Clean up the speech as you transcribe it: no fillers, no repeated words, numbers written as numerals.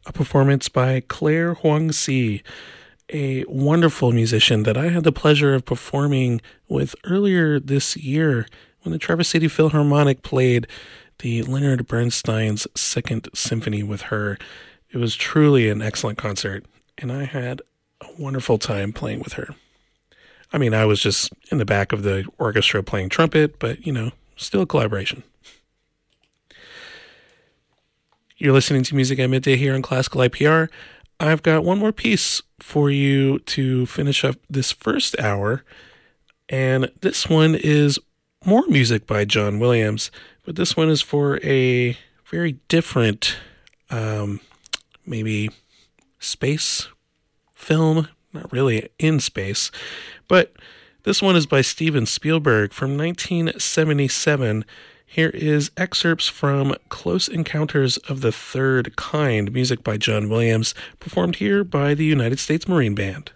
a performance by Claire Huang-Si, a wonderful musician that I had the pleasure of performing with earlier this year when the Traverse City Philharmonic played the Leonard Bernstein's Second Symphony with her. It was truly an excellent concert, and I had a wonderful time playing with her. I mean, I was just in the back of the orchestra playing trumpet, but, still a collaboration. You're listening to Music at Midday here on Classical IPR. I've got one more piece for you to finish up this first hour, and this one is more music by John Williams, but this one is for a very different, maybe space film, not really in space, but this one is by Steven Spielberg from 1977. Here is excerpts from Close Encounters of the Third Kind, music by John Williams, performed here by the United States Marine Band.